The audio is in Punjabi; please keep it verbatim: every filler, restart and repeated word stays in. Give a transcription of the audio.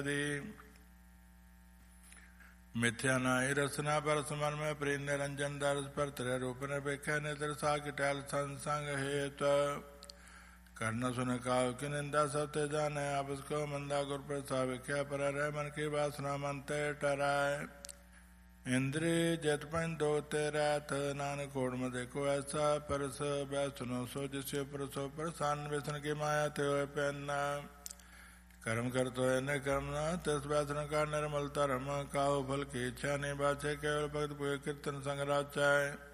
ਮਿਥਿਆ ਨਾਹੀ ਰਸਨਾ ਪਰ ਸਮਨ ਮੈਂ ਪ੍ਰੀ ਨਿਰੰਜਨ ਦਰਸ ਪਰ ਤੇਰੇ ਰੂਪ ਨੇ ਵੇਖਿਆ ਨਿਦਰ ਸਾਖ ਟੈਲ ਸੰਸੰਗ ਹੇਤ ਕਰਨ ਸੁਨ ਕਾਉ ਕਿ ਨਿੰਦਾ ਸਭ ਤੇ ਜਾਣੈ ਆਪਸ ਕੋ ਮੰਦਾ ਗੁਰ ਪ੍ਰਸਾਦ ਵੇਖਿਆ ਪਰ ਰਹਿ ਮਨ ਕੀ ਵਾਸਨਾ ਮਨ ਤੇ ਟਰੈ ਇੰਦਰੀ ਜਤ ਪੰਜ ਦੋ ਤੇ ਰਾਤ ਨਾਨਕ ਕੋੜ ਮ ਦੇਖੋ ਐਸਾ ਪਰਸ ਬੈਸਨੋ ਸੋ ਜਿਸਿ ਪਰਸੋ ਪ੍ਰਸੰਨ ਵਿਸਨ ਕੀ ਮਾਇਆ ਤੇ ਹੋਏ ਪੈਨਾ ਕਰਮ ਕਰਤ ਹੋਏ ਨੇ ਕਰਮ ਨਾ ਤਿਸ ਬੈਸਨ ਕਾ ਨਿਰਮਲ ਧਰਮ ਕਾਉ ਫਲ ਕੀ ਇੱਛਾ ਨਹੀਂ ਬਾਛੇ ਕੇਵਲ ਭਗਤ ਪੂਏ ਕੀਰਤਨ ਸੰਗ ਰਾਚੈ